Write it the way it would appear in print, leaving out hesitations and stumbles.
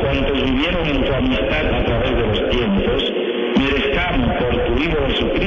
cuantos vivieron en tu amistad a través de los tiempos, merezcamos por tu Hijo Jesucristo